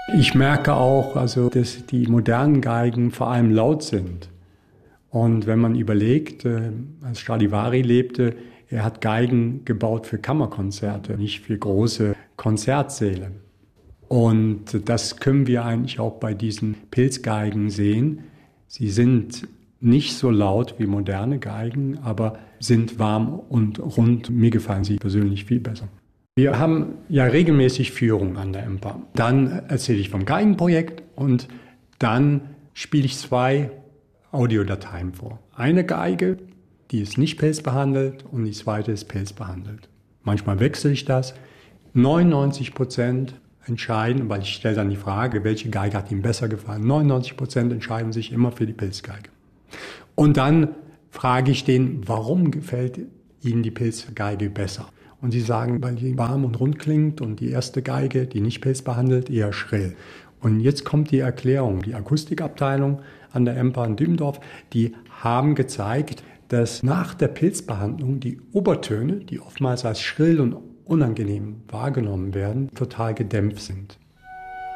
Ich merke auch, dass die modernen Geigen vor allem laut sind. Und wenn man überlegt, als Stradivari lebte, er hat Geigen gebaut für Kammerkonzerte, nicht für große Konzertsäle. Und das können wir eigentlich auch bei diesen Pilzgeigen sehen. Sie sind nicht so laut wie moderne Geigen, aber sind warm und rund. Mir gefallen sie persönlich viel besser. Wir haben ja regelmäßig Führung an der EMPA. Dann erzähle ich vom Geigenprojekt und dann spiele ich 2 Audiodateien vor. Eine Geige, die ist nicht pilzbehandelt und die zweite ist pilzbehandelt. Manchmal wechsle ich das. 99% entscheiden, weil ich stelle dann die Frage, welche Geige hat Ihnen besser gefallen. 99% entscheiden sich immer für die Pilzgeige. Und dann frage ich den, warum gefällt Ihnen die Pilzgeige besser? Und sie sagen, weil die warm und rund klingt und die erste Geige, die nicht pilzbehandelt, eher schrill. Und jetzt kommt die Erklärung. Die Akustikabteilung an der EMPA in Dübendorf, die haben gezeigt, dass nach der Pilzbehandlung die Obertöne, die oftmals als schrill und unangenehm wahrgenommen werden, total gedämpft sind.